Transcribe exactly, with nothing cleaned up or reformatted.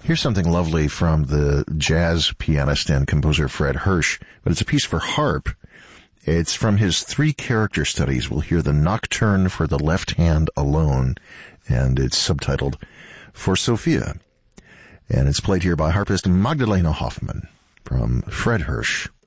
Here's something lovely from the jazz pianist and composer Fred Hersch, but it's a piece for harp. It's from his three character studies. We'll hear the Nocturne for the Left Hand Alone, and it's subtitled For Sophia. And it's played here by harpist Magdalena Hoffman from Fred Hersch.